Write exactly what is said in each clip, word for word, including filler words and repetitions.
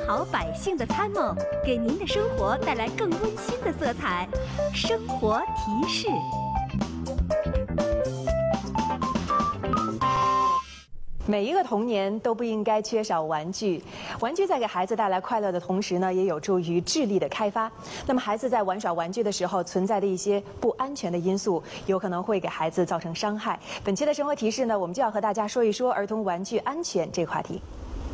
好百姓的参谋，给您的生活带来更温馨的色彩。生活提示。 每一个童年都不应该缺少玩具，玩具在给孩子带来快乐的同时呢，也有助于智力的开发。那么，孩子在玩耍玩具的时候存在的一些不安全的因素，有可能会给孩子造成伤害。本期的生活提示呢，我们就要和大家说一说儿童玩具安全这个话题。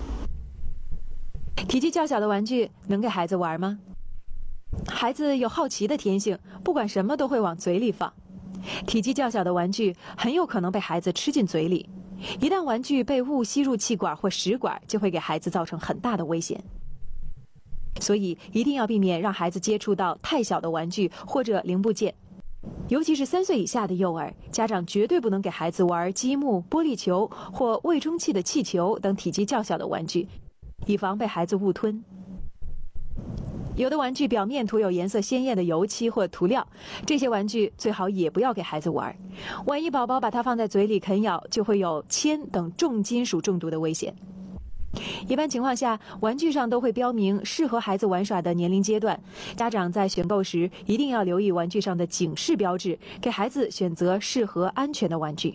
体积较小的玩具能给孩子玩吗？孩子有好奇的天性，不管什么都会往嘴里放。体积较小的玩具很有可能被孩子吃进嘴里。一旦玩具被误吸入气管或食管，就会给孩子造成很大的危险。所以一定要避免让孩子接触到太小的玩具或者零部件，尤其是三岁以下的幼儿，家长绝对不能给孩子玩积木、玻璃球或未充气的气球等体积较小的玩具，以防被孩子误吞。有的玩具表面涂有颜色鲜艳的油漆或涂料，这些玩具最好也不要给孩子玩。万一宝宝把它放在嘴里啃咬，就会有铅等重金属中毒的危险。一般情况下，玩具上都会标明适合孩子玩耍的年龄阶段，家长在选购时一定要留意玩具上的警示标志，给孩子选择适合安全的玩具。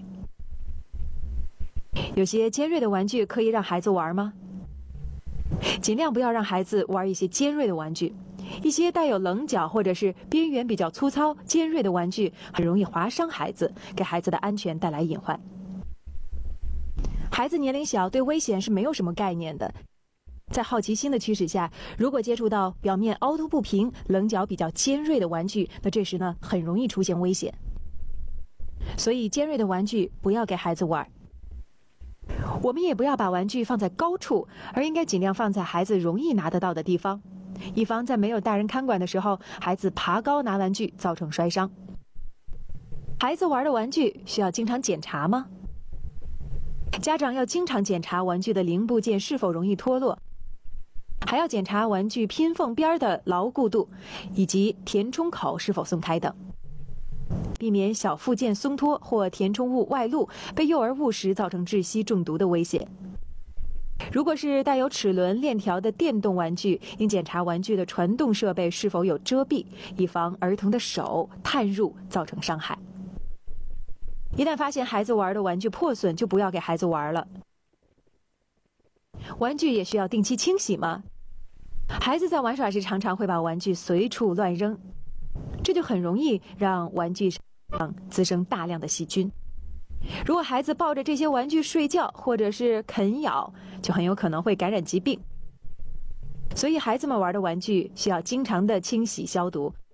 有些尖锐的玩具可以让孩子玩吗？尽量不要让孩子玩一些尖锐的玩具，一些带有棱角或者是边缘比较粗糙、尖锐的玩具很容易划伤孩子，给孩子的安全带来隐患。孩子年龄小，对危险是没有什么概念的，在好奇心的驱使下，如果接触到表面凹凸不平、棱角比较尖锐的玩具，那这时呢很容易出现危险。所以尖锐的玩具不要给孩子玩。我们也不要把玩具放在高处，而应该尽量放在孩子容易拿得到的地方，以防在没有大人看管的时候，孩子爬高拿玩具造成摔伤。孩子玩的玩具需要经常检查吗？家长要经常检查玩具的零部件是否容易脱落，还要检查玩具拼缝边的牢固度，以及填充口是否松开等，避免小附件松脱或填充物外露，被幼儿误食造成窒息中毒的危险。如果是带有齿轮链条的电动玩具，应检查玩具的传动设备是否有遮蔽，以防儿童的手探入造成伤害。一旦发现孩子玩的玩具破损，就不要给孩子玩了。玩具也需要定期清洗吗？孩子在玩耍时常常会把玩具随处乱扔，这就很容易让玩具上滋生大量的细菌。如果孩子抱着这些玩具睡觉或者是啃咬，就很有可能会感染疾病。所以孩子们玩的玩具需要经常的清洗消毒。